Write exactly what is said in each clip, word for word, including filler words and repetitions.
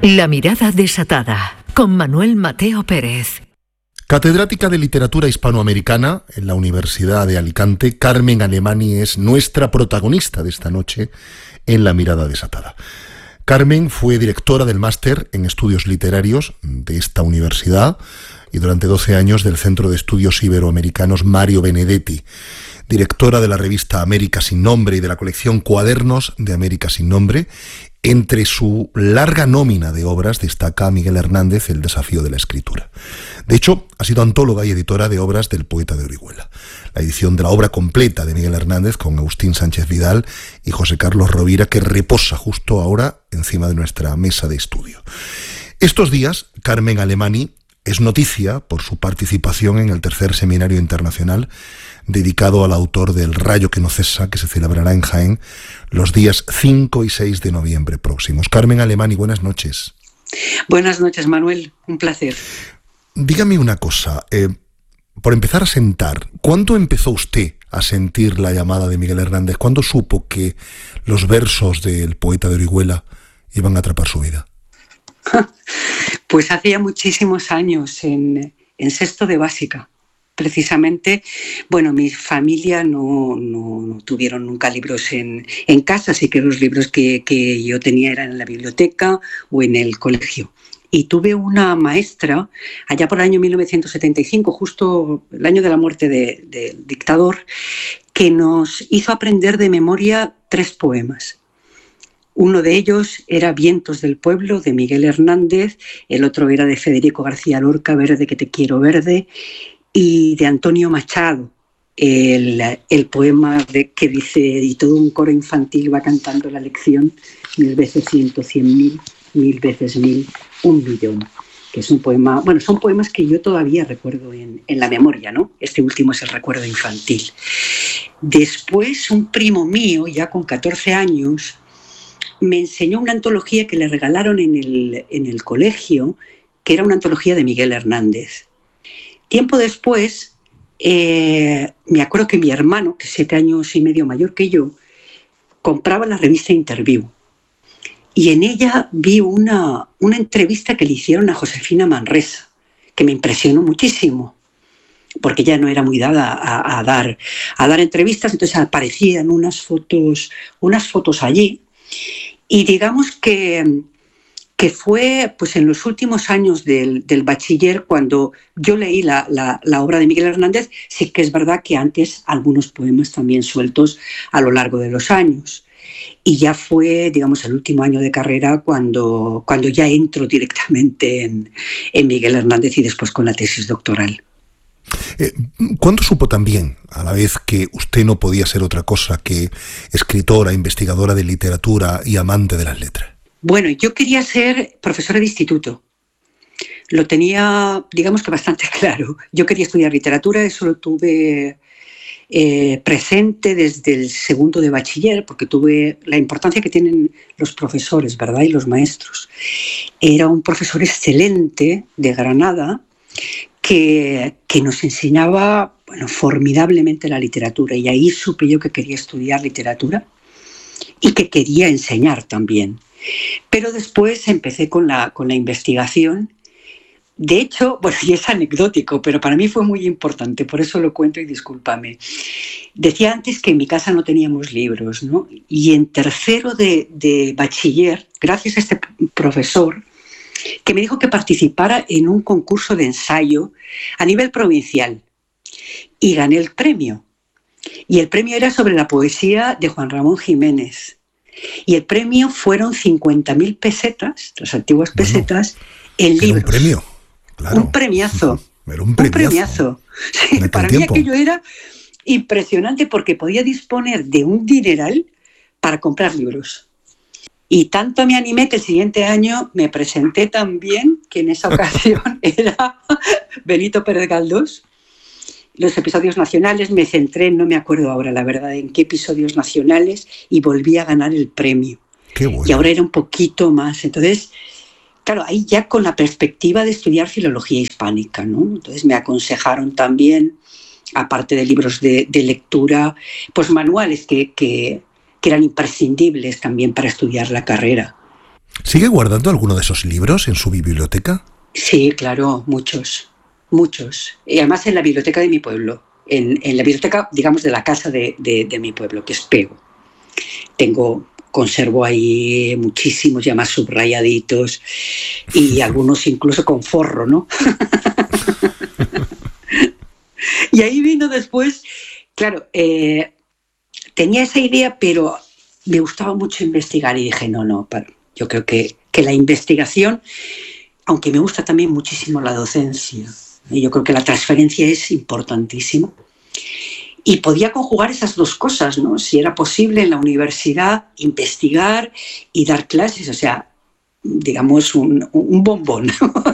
La mirada desatada, con Manuel Mateo Pérez. Catedrática de Literatura Hispanoamericana en la Universidad de Alicante, Carmen Alemany es nuestra protagonista de esta noche en La mirada desatada. Carmen fue directora del máster en estudios literarios de esta universidad y durante doce años del Centro de Estudios Iberoamericanos Mario Benedetti, directora de la revista América Sin Nombre y de la colección Cuadernos de América Sin Nombre. Entre su larga nómina de obras destaca Miguel Hernández, El desafío de la escritura. De hecho, ha sido antóloga y editora de obras del poeta de Orihuela. La edición de la obra completa de Miguel Hernández con Agustín Sánchez Vidal y José Carlos Rovira, que reposa justo ahora encima de nuestra mesa de estudio. Estos días, Carmen Alemany es noticia por su participación en el tercer seminario internacional dedicado al autor del Rayo que no cesa, que se celebrará en Jaén los días cinco y seis de noviembre próximos. Carmen Alemany, buenas noches. Buenas noches, Manuel. Un placer. Dígame una cosa, eh, por empezar a sentar, ¿cuándo empezó usted a sentir la llamada de Miguel Hernández? ¿Cuándo supo que los versos del poeta de Orihuela iban a atrapar su vida? Pues hacía muchísimos años, en, en sexto de básica. Precisamente, bueno, mi familia no, no, no tuvieron nunca libros en, en casa, así que los libros que, que yo tenía eran en la biblioteca o en el colegio. Y tuve una maestra, allá por el año mil novecientos setenta y cinco, justo el año de la muerte de, del dictador, que nos hizo aprender de memoria tres poemas. Uno de ellos era Vientos del pueblo, de Miguel Hernández, el otro era de Federico García Lorca, Verde que te quiero verde, y de Antonio Machado, el, el poema de, que dice, y todo un coro infantil va cantando la lección, mil veces ciento, cien mil, mil veces mil, un millón, que es un poema, bueno, son poemas que yo todavía recuerdo en, en la memoria, ¿no? Este último es el recuerdo infantil. Después, un primo mío, ya con catorce años, me enseñó una antología que le regalaron en el, en el colegio, que era una antología de Miguel Hernández. Tiempo después, eh, me acuerdo que mi hermano, que es siete años y medio mayor que yo, compraba la revista Interview. Y en ella vi una, una entrevista que le hicieron a Josefina Manresa, que me impresionó muchísimo, porque ella no era muy dada a, a, dar, a dar entrevistas, entonces aparecían unas fotos, unas fotos allí. Y digamos que... que fue pues, en los últimos años del, del bachiller cuando yo leí la, la, la obra de Miguel Hernández. Sí que es verdad que antes algunos poemas también sueltos a lo largo de los años. Y ya fue, digamos, el último año de carrera cuando, cuando ya entro directamente en, en Miguel Hernández y después con la tesis doctoral. Eh, ¿Cuándo supo también, a la vez, que usted no podía ser otra cosa que escritora, investigadora de literatura y amante de las letras? Bueno, yo quería ser profesora de instituto. Lo tenía, digamos que bastante claro. Yo quería estudiar literatura, eso lo tuve eh, presente desde el segundo de bachiller, porque tuve la importancia que tienen los profesores, ¿verdad? Y los maestros. Era un profesor excelente de Granada que, que nos enseñaba, bueno, formidablemente la literatura. Y ahí supe yo que quería estudiar literatura y que quería enseñar también. Pero después empecé con la, con la investigación. De hecho, bueno, y es anecdótico, pero para mí fue muy importante, por eso lo cuento y discúlpame. Decía antes que en mi casa no teníamos libros, ¿no? Y en tercero de, de bachiller, gracias a este profesor, que me dijo que participara en un concurso de ensayo a nivel provincial. Y gané el premio. Y el premio era sobre la poesía de Juan Ramón Jiménez. Y el premio fueron cincuenta mil pesetas, las antiguas pesetas, bueno, en libros. Un premio, claro. Un premiazo. Era un premiazo. Un premiazo. Sí, para mí tiempo. Aquello era impresionante porque podía disponer de un dineral para comprar libros. Y tanto me animé que el siguiente año me presenté también, que en esa ocasión era Benito Pérez Galdós. Los episodios nacionales, me centré, no me acuerdo ahora la verdad en qué episodios nacionales, y volví a ganar el premio. Qué bueno. Y ahora era un poquito más. Entonces, claro, ahí ya con la perspectiva de estudiar filología hispánica, ¿no? Entonces me aconsejaron también, aparte de libros de, de lectura, pues manuales que, que, que eran imprescindibles también para estudiar la carrera. ¿Sigue guardando alguno de esos libros en su biblioteca? Sí, claro, muchos, muchos. Y además en la biblioteca de mi pueblo, en, en la biblioteca, digamos, de la casa de, de, de mi pueblo, que es Pego. Tengo, conservo ahí muchísimos, ya más subrayaditos, y algunos incluso con forro, ¿no? Y ahí vino después, claro, eh, tenía esa idea, pero me gustaba mucho investigar y dije, no, no, para, yo creo que, que la investigación, aunque me gusta también muchísimo la docencia, y yo creo que la transferencia es importantísima, y podía conjugar esas dos cosas, ¿no? Si era posible en la universidad investigar y dar clases, o sea, digamos, un, un bombón.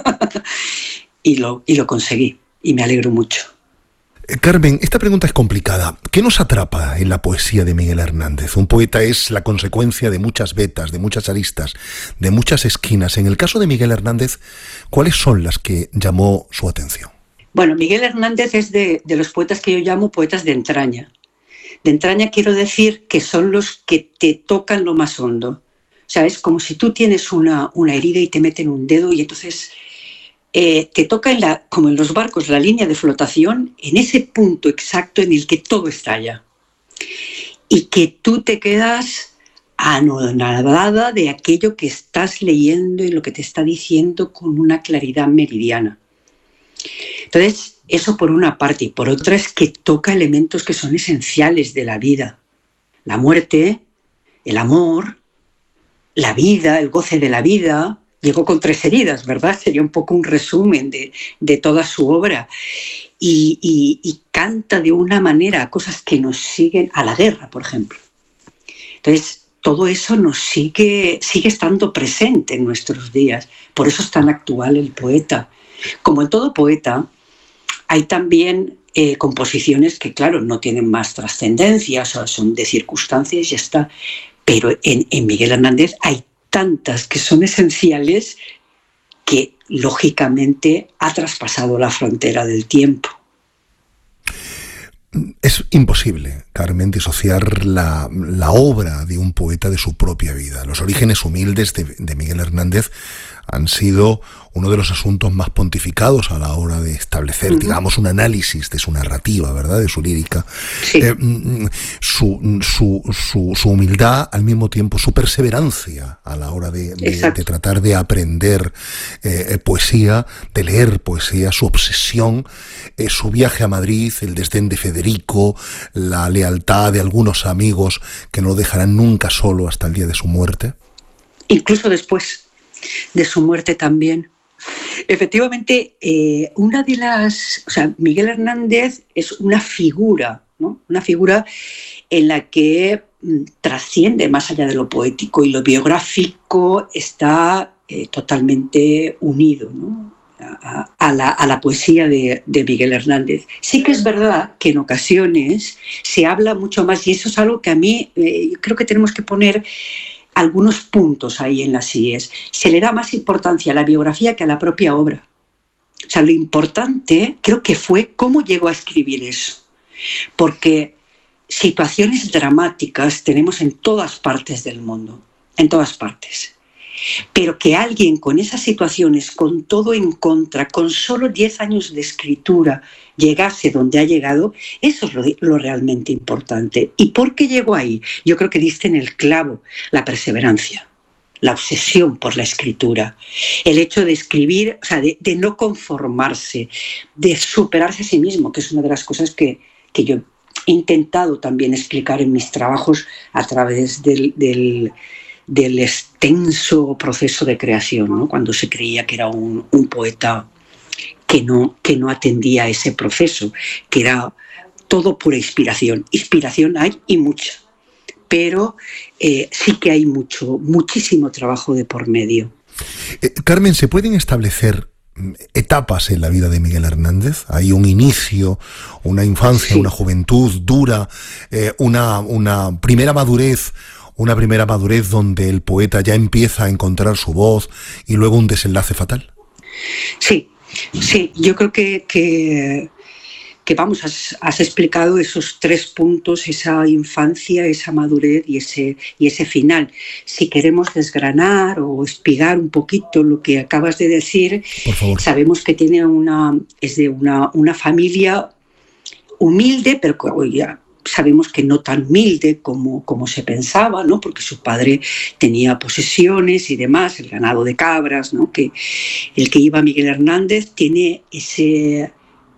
y, lo, y lo conseguí, y me alegro mucho. Carmen, esta pregunta es complicada. ¿Qué nos atrapa en la poesía de Miguel Hernández? Un poeta es la consecuencia de muchas vetas, de muchas aristas, de muchas esquinas. En el caso de Miguel Hernández, ¿cuáles son las que llamó su atención? Bueno, Miguel Hernández es de, de los poetas que yo llamo poetas de entraña. De entraña quiero decir que son los que te tocan lo más hondo. O sea, es como si tú tienes una, una herida y te meten un dedo y entonces eh, te toca, en la, como en los barcos, la línea de flotación, en ese punto exacto en el que todo estalla. Y que tú te quedas anonadada de aquello que estás leyendo y lo que te está diciendo con una claridad meridiana. Entonces, eso por una parte, y por otra es que toca elementos que son esenciales de la vida. La muerte, el amor, la vida, el goce de la vida. Llegó con tres heridas, ¿verdad? Sería un poco un resumen de, de toda su obra. Y, y, y canta de una manera cosas que nos siguen a la guerra, por ejemplo. Entonces, todo eso nos sigue, sigue estando presente en nuestros días. Por eso es tan actual el poeta. Como en todo poeta, hay también eh, composiciones que, claro, no tienen más trascendencia, o sea, son de circunstancias y ya está. Pero en, en Miguel Hernández hay tantas que son esenciales que, lógicamente, ha traspasado la frontera del tiempo. Es imposible, Carmen, disociar la, la obra de un poeta de su propia vida. Los orígenes humildes de, de Miguel Hernández han sido uno de los asuntos más pontificados a la hora de establecer, uh-huh. digamos, un análisis de su narrativa, ¿verdad?, de su lírica. Sí. Eh, su, su, su, su humildad, al mismo tiempo, su perseverancia a la hora de, de, de tratar de aprender eh, poesía, de leer poesía, su obsesión, eh, su viaje a Madrid, el desdén de Federico, la lealtad de algunos amigos que no lo dejarán nunca solo hasta el día de su muerte. Incluso después de su muerte también. Efectivamente, eh, una de las... O sea, Miguel Hernández es una figura, ¿no? Una figura en la que mm, trasciende más allá de lo poético y lo biográfico, está eh, totalmente unido, ¿no?, a, a, la, a la poesía de, de Miguel Hernández. Sí que es verdad que en ocasiones se habla mucho más, y eso es algo que a mí eh, creo que tenemos que poner algunos puntos ahí en las íes. Se le da más importancia a la biografía que a la propia obra. O sea, lo importante creo que fue cómo llegó a escribir eso. Porque situaciones dramáticas tenemos en todas partes del mundo, en todas partes. Pero que alguien con esas situaciones, con todo en contra, con solo diez años de escritura, llegase donde ha llegado, eso es lo, lo realmente importante. ¿Y por qué llegó ahí? Yo creo que diste en el clavo: la perseverancia, la obsesión por la escritura, el hecho de escribir, o sea, de, de no conformarse, de superarse a sí mismo, que es una de las cosas que, que yo he intentado también explicar en mis trabajos a través del... del del extenso proceso de creación, ¿no?, cuando se creía que era un, un poeta que no, que no atendía a ese proceso, que era todo pura inspiración. Inspiración hay y mucha, pero eh, sí que hay mucho, muchísimo trabajo de por medio. Eh, Carmen, ¿se pueden establecer etapas en la vida de Miguel Hernández? Hay un inicio, una infancia, sí. una juventud dura, eh, una, una primera madurez, una primera madurez donde el poeta ya empieza a encontrar su voz, y luego un desenlace fatal. Sí, sí, yo creo que, que, que vamos, has, has explicado esos tres puntos, esa infancia, esa madurez y ese, y ese final. Si queremos desgranar o espigar un poquito lo que acabas de decir, por favor. Sabemos que tiene una, es de una, una familia humilde, pero ya sabemos que no tan humilde como, como se pensaba, ¿no? Porque su padre tenía posesiones y demás, el ganado de cabras, ¿no? Que el que iba Miguel Hernández tiene ese,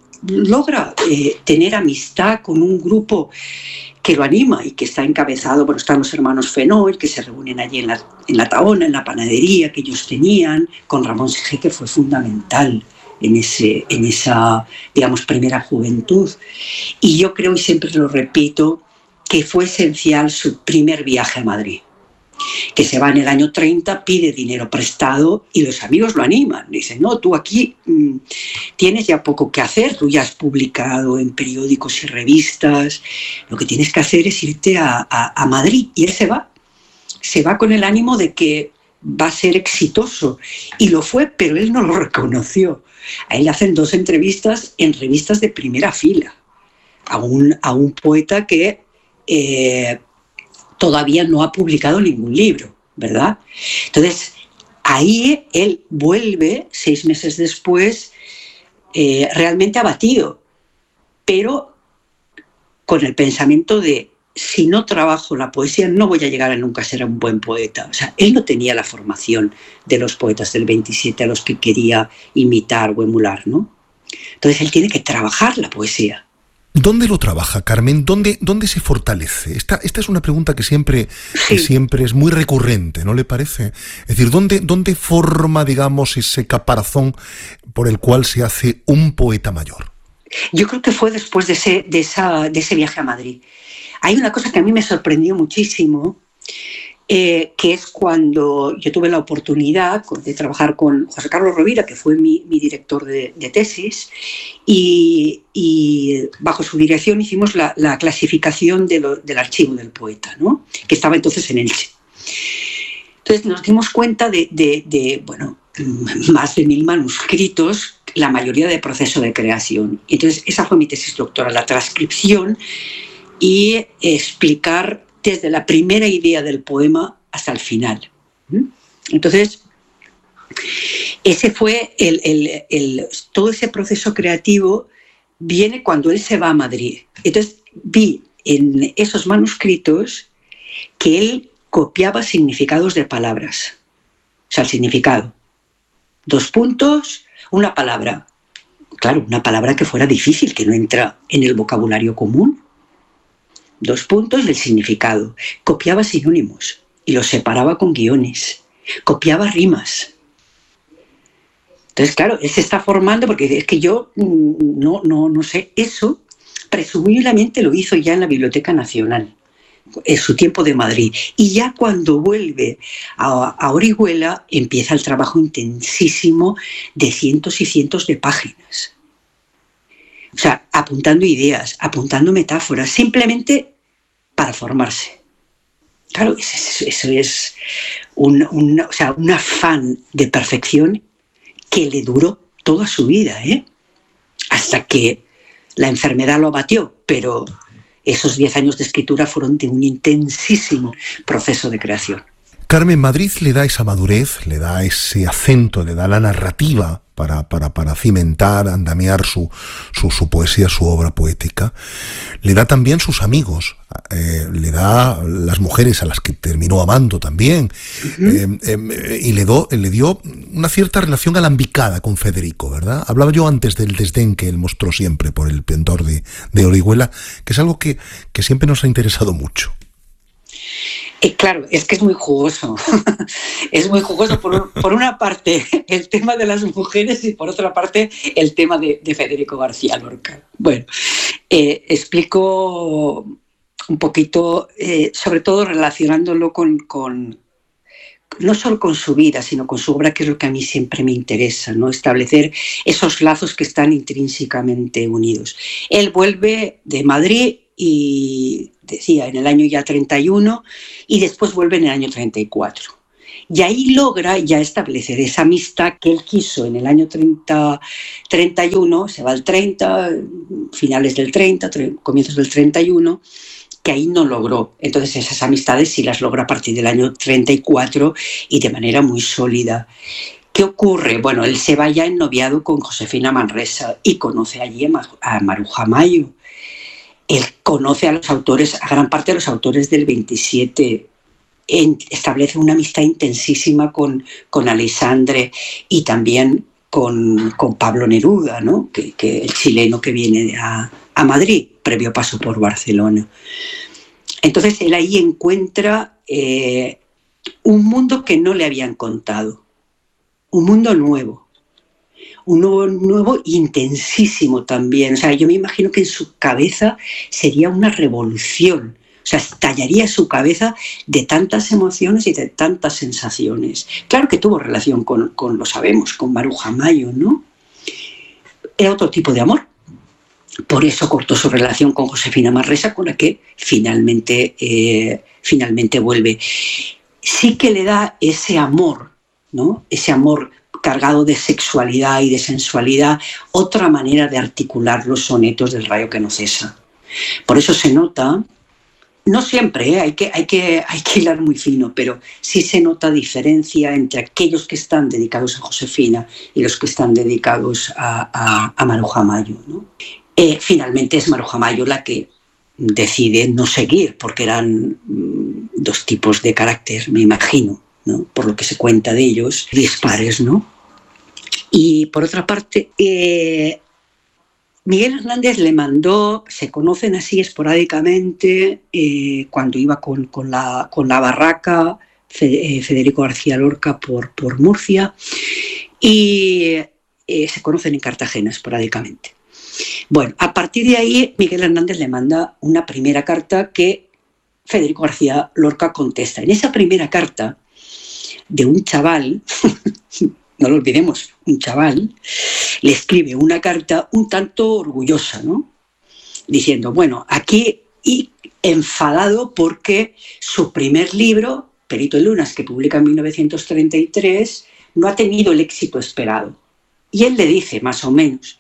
logra eh, tener amistad con un grupo que lo anima y que está encabezado, bueno, están los hermanos Fenoy, que se reúnen allí en la, en la Tahona, en la panadería que ellos tenían, con Ramón Segé, que fue fundamental en, ese, en esa, digamos, primera juventud. Y yo creo, y siempre lo repito, que fue esencial su primer viaje a Madrid, que se va en el año treinta, pide dinero prestado y los amigos lo animan. Dicen, no, tú aquí mmm, tienes ya poco que hacer, tú ya has publicado en periódicos y revistas, lo que tienes que hacer es irte a, a, a Madrid. Y él se va, se va con el ánimo de que va a ser exitoso. Y lo fue, pero él no lo reconoció. A él le hacen dos entrevistas en revistas de primera fila, a un, a un poeta que eh, todavía no ha publicado ningún libro, ¿verdad? Entonces, ahí él vuelve, seis meses después, eh, realmente abatido, pero con el pensamiento de, si no trabajo la poesía, no voy a llegar a nunca ser un buen poeta. O sea, él no tenía la formación de los poetas del veintisiete a los que quería imitar o emular, ¿no? Entonces, él tiene que trabajar la poesía. ¿Dónde lo trabaja, Carmen? ¿Dónde, dónde se fortalece? Esta, esta es una pregunta que siempre, Sí. que siempre es muy recurrente, ¿no le parece? Es decir, ¿dónde, ¿dónde forma, digamos, ese caparazón por el cual se hace un poeta mayor? Yo creo que fue después de ese, de esa, de ese viaje a Madrid. Hay una cosa que a mí me sorprendió muchísimo, eh, que es cuando yo tuve la oportunidad de trabajar con José Carlos Rovira, que fue mi, mi director de, de tesis, y, y bajo su dirección hicimos la, la clasificación de lo, del archivo del poeta, ¿no? Que estaba entonces en Elche. Entonces nos dimos cuenta de, de, de bueno, más de mil manuscritos, la mayoría de proceso de creación. Entonces esa fue mi tesis doctoral, la transcripción y explicar desde la primera idea del poema hasta el final. Entonces, ese fue el, el, el, todo ese proceso creativo viene cuando él se va a Madrid. Entonces vi en esos manuscritos que él copiaba significados de palabras. O sea, el significado. Dos puntos, una palabra. Claro, una palabra que fuera difícil, que no entra en el vocabulario común. Dos puntos del significado. Copiaba sinónimos y los separaba con guiones. Copiaba rimas. Entonces, claro, él se está formando, porque es que yo no, no, no sé, eso presumiblemente lo hizo ya en la Biblioteca Nacional, en su tiempo de Madrid. Y ya cuando vuelve a, a Orihuela empieza el trabajo intensísimo de cientos y cientos de páginas. O sea, apuntando ideas, apuntando metáforas, simplemente para formarse. Claro, eso, eso es un, un, o sea, un afán de perfección que le duró toda su vida, ¿eh? Hasta que la enfermedad lo abatió, pero esos diez años de escritura fueron de un intensísimo proceso de creación. Carmen, Madrid le da esa madurez, le da ese acento, le da la narrativa para, para, para cimentar, andamiar su, su, su poesía, su obra poética. Le da también sus amigos, eh, le da las mujeres a las que terminó amando también. Uh-huh. eh, eh, y le, do, le dio una cierta relación alambicada con Federico, ¿verdad? Hablaba yo antes del desdén que él mostró siempre por el pintor de, de Orihuela, que es algo que, que siempre nos ha interesado mucho. Eh, claro, es que es muy jugoso. Es muy jugoso por, por una parte el tema de las mujeres y por otra parte el tema de, de Federico García Lorca. Bueno, eh, explico un poquito, eh, sobre todo relacionándolo con, con, no solo con su vida, sino con su obra, que es lo que a mí siempre me interesa, ¿no? Establecer esos lazos que están intrínsecamente unidos. Él vuelve de Madrid y decía en el año ya treinta y uno y después vuelve en el año treinta y cuatro. Y ahí logra ya establecer esa amistad que él quiso en el año treinta, treinta y uno, se va al treinta, finales del treinta, comienzos del treinta y uno, que ahí no logró. Entonces esas amistades sí las logra a partir del año treinta y cuatro y de manera muy sólida. ¿Qué ocurre? Bueno, él se va ya en noviado con Josefina Manresa y conoce allí a Maruja Mayo. Él conoce a los autores, a gran parte de los autores del veintisiete, en, establece una amistad intensísima con, con Aleixandre y también con, con Pablo Neruda, ¿no? que, que el chileno que viene a, a Madrid, previo paso por Barcelona. Entonces él ahí encuentra eh, un mundo que no le habían contado, un mundo nuevo. Un nuevo, nuevo intensísimo también. O sea, yo me imagino que en su cabeza sería una revolución. O sea, estallaría su cabeza de tantas emociones y de tantas sensaciones. Claro que tuvo relación con, con lo sabemos, con Maruja Mayo, ¿no? Era otro tipo de amor. Por eso cortó su relación con Josefina Manresa, con la que finalmente, eh, finalmente vuelve. Sí que le da ese amor, ¿no? Ese amor cargado de sexualidad y de sensualidad, otra manera de articular los sonetos del rayo que no cesa. Por eso se nota, no siempre, ¿eh? hay, que, hay, que, hay que hilar muy fino, pero sí se nota diferencia entre aquellos que están dedicados a Josefina y los que están dedicados a, a, a Maruja Mayo, ¿no? Eh, finalmente es Maruja Mayo la que decide no seguir, porque eran mm, dos tipos de carácter, me imagino, ¿no? Por lo que se cuenta de ellos, dispares, ¿no? Y por otra parte, eh, Miguel Hernández le mandó, se conocen así esporádicamente, eh, cuando iba con, con, la, con la barraca, Federico García Lorca por, por Murcia, y eh, se conocen en Cartagena esporádicamente. Bueno, a partir de ahí Miguel Hernández le manda una primera carta que Federico García Lorca contesta. En esa primera carta, de un chaval, no lo olvidemos, un chaval, le escribe una carta un tanto orgullosa, ¿no? Diciendo, bueno, aquí y enfadado porque su primer libro, Perito en Lunas, que publica en mil novecientos treinta y tres, no ha tenido el éxito esperado. Y él le dice, más o menos,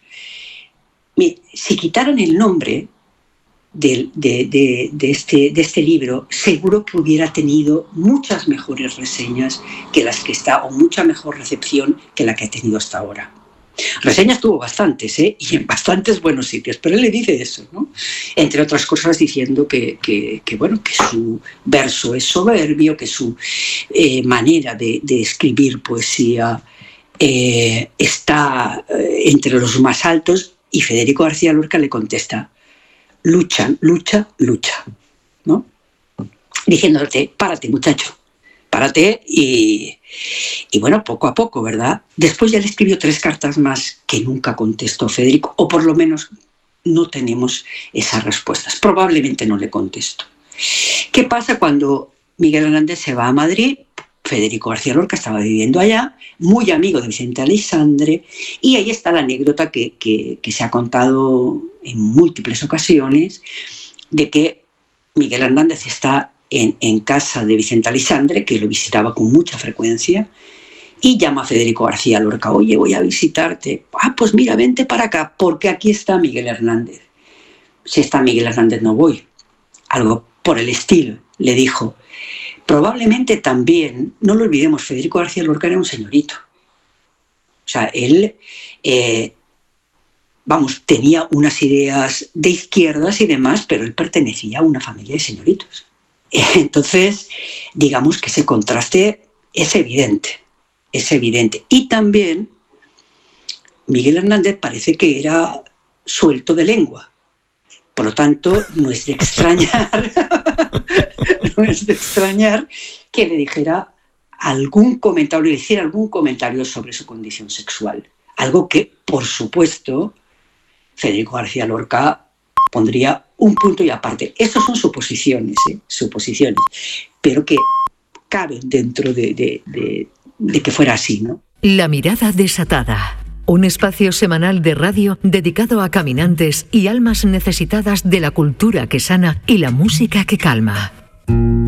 si quitaran el nombre de, de, de, de, este, de este libro, seguro que hubiera tenido muchas mejores reseñas que las que está, o mucha mejor recepción que la que ha tenido hasta ahora. Reseñas tuvo bastantes, ¿eh? Y en bastantes buenos sitios, pero él le dice eso, ¿no? Entre otras cosas diciendo que, que, que, bueno, que su verso es soberbio, que su eh, manera de, de escribir poesía eh, está eh, entre los más altos, y Federico García Lorca le contesta, lucha, lucha, lucha, ¿no? Diciéndote, párate, muchacho, párate y, y bueno, poco a poco, ¿verdad? Después ya le escribió tres cartas más que nunca contestó Federico, o por lo menos no tenemos esas respuestas. Probablemente no le contestó. ¿Qué pasa cuando Miguel Hernández se va a Madrid? Federico García Lorca estaba viviendo allá, muy amigo de Vicente Aleixandre, y ahí está la anécdota que, que, que se ha contado en múltiples ocasiones, de que Miguel Hernández está en, en casa de Vicente Aleixandre, que lo visitaba con mucha frecuencia, y llama a Federico García Lorca, oye, voy a visitarte. Ah, pues mira, vente para acá, porque aquí está Miguel Hernández. Si está Miguel Hernández no voy. Algo por el estilo, le dijo. Probablemente también, no lo olvidemos, Federico García Lorca era un señorito. O sea, él, eh, vamos, tenía unas ideas de izquierdas y demás, pero él pertenecía a una familia de señoritos. Entonces, digamos que ese contraste es evidente, es evidente. Y también, Miguel Hernández parece que era suelto de lengua. Por lo tanto, no es de extrañar, no es de extrañar que le dijera algún comentario, le hiciera algún comentario sobre su condición sexual. Algo que, por supuesto, Federico García Lorca pondría un punto y aparte. Estas son suposiciones, ¿eh? suposiciones, pero que caben dentro de, de, de, de que fuera así, ¿no? La mirada desatada. Un espacio semanal de radio dedicado a caminantes y almas necesitadas de la cultura que sana y la música que calma.